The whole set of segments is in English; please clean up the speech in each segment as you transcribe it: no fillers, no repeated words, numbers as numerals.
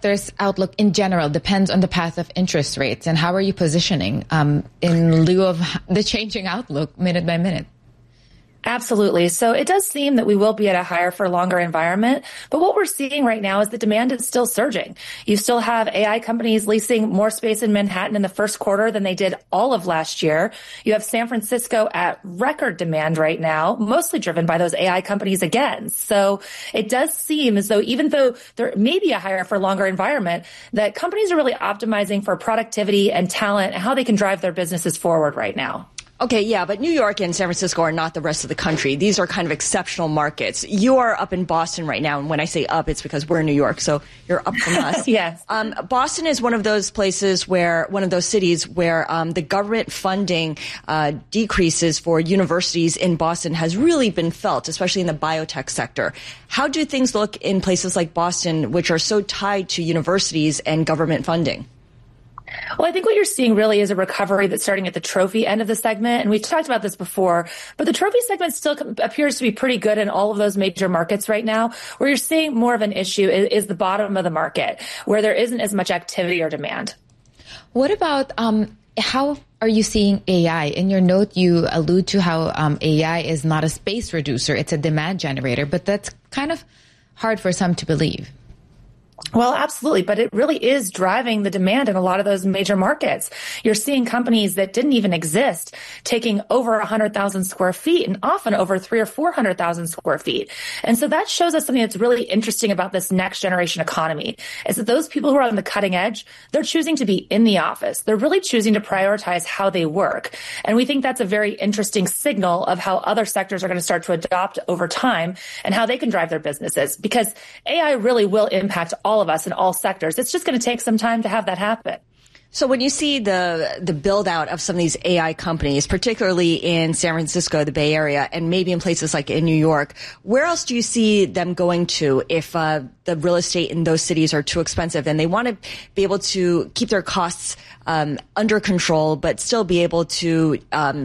sector's outlook in general depends on the path of interest rates, and how are you positioning in lieu of the changing outlook minute by minute? Absolutely. So it does seem that we will be at a higher for longer environment. But what we're seeing right now is the demand is still surging. You still have AI companies leasing more space in Manhattan in the first quarter than they did all of last year. You have San Francisco at record demand right now, mostly driven by those AI companies again. So it does seem as though even though there may be a higher for longer environment, that companies are really optimizing for productivity and talent and how they can drive their businesses forward right now. Okay, yeah, but New York and San Francisco are not the rest of the country. These are kind of exceptional markets. You are up in Boston right now, and when I say up, it's because we're in New York, so you're up from us. Yes. Boston is one of those places one of those cities where the government funding decreases for universities in Boston has really been felt, especially in the biotech sector. How do things look in places like Boston, which are so tied to universities and government funding? Well, I think what you're seeing really is a recovery that's starting at the trophy end of the segment. And we've talked about this before, but the trophy segment still appears to be pretty good in all of those major markets right now. Where you're seeing more of an issue is the bottom of the market, where there isn't as much activity or demand. What about how are you seeing AI? In your note, you allude to how AI is not a space reducer, it's a demand generator, but that's kind of hard for some to believe. Well, absolutely. But it really is driving the demand in a lot of those major markets. You're seeing companies that didn't even exist taking over 100,000 square feet and often over 300,000 or 400,000 square feet. And so that shows us something that's really interesting about this next generation economy is that those people who are on the cutting edge, they're choosing to be in the office. They're really choosing to prioritize how they work. And we think that's a very interesting signal of how other sectors are going to start to adopt over time and how they can drive their businesses, because AI really will impact all of us in all sectors. It's just going to take some time to have that happen. So when you see the build out of some of these AI companies, particularly in San Francisco, the Bay Area, and maybe in places like in New York, where else do you see them going to if the real estate in those cities are too expensive and they want to be able to keep their costs under control, but still be able to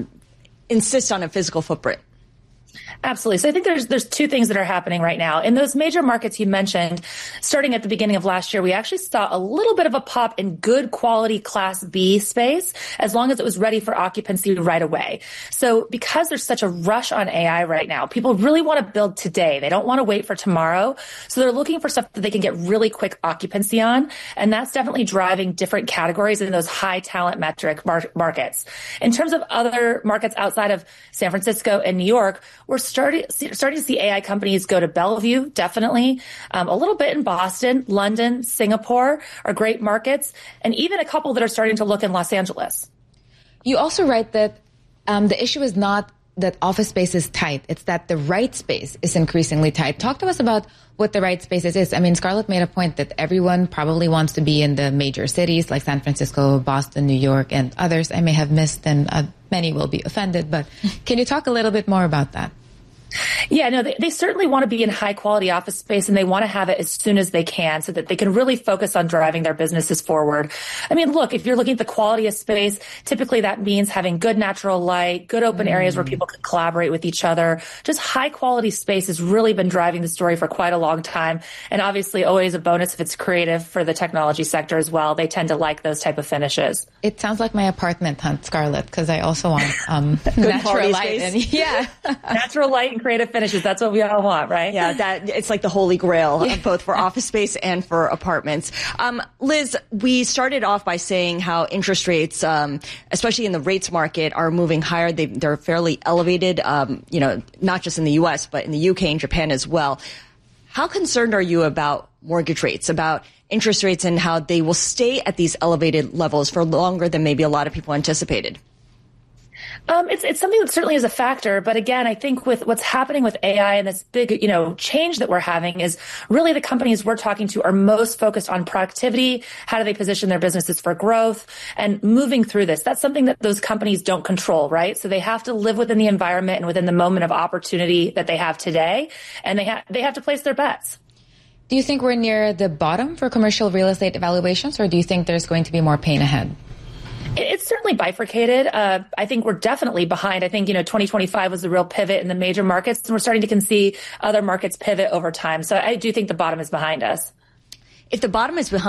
insist on a physical footprint? Absolutely. So I think there's two things that are happening right now. In those major markets you mentioned, starting at the beginning of last year, we actually saw a little bit of a pop in good quality Class B space, as long as it was ready for occupancy right away. So because there's such a rush on AI right now, people really want to build today. They don't want to wait for tomorrow. So they're looking for stuff that they can get really quick occupancy on. And that's definitely driving different categories in those high talent metric markets. In terms of other markets outside of San Francisco and New York, we're starting to see AI companies go to Bellevue, definitely. A little bit in Boston, London, Singapore are great markets, and even a couple that are starting to look in Los Angeles. You also write that the issue is not that office space is tight, it's that the right space is increasingly tight. Talk to us about what the right space is. I mean, Scarlett made a point that everyone probably wants to be in the major cities like San Francisco, Boston, New York, and others I may have missed, and many will be offended. But can you talk a little bit more about that? Yeah, no, they certainly want to be in high quality office space, and they want to have it as soon as they can so that they can really focus on driving their businesses forward. I mean, look, if you're looking at the quality of space, typically that means having good natural light, good open areas where people can collaborate with each other. Just high quality space has really been driving the story for quite a long time. And obviously always a bonus if it's creative for the technology sector as well. They tend to like those type of finishes. It sounds like my apartment hunt, Scarlett, because I also want natural light. Natural light and creative finishes. That's what we all want, right? Yeah, it's like the holy grail, both for office space and for apartments. Liz, we started off by saying how interest rates, especially in the rates market, are moving higher. They're fairly elevated, not just in the U.S., but in the U.K. and Japan as well. How concerned are you about mortgage rates, about interest rates, and how they will stay at these elevated levels for longer than maybe a lot of people anticipated? It's something that certainly is a factor. But again, I think with what's happening with AI and this big, change that we're having is really the companies we're talking to are most focused on productivity. How do they position their businesses for growth and moving through this? That's something that those companies don't control, right? So they have to live within the environment and within the moment of opportunity that they have today. And they have to place their bets. Do you think we're near the bottom for commercial real estate evaluations, or do you think there's going to be more pain ahead? It's certainly bifurcated. I think we're definitely behind. I think, 2025 was the real pivot in the major markets, and we're starting to see other markets pivot over time. So I do think the bottom is behind us. If the bottom is behind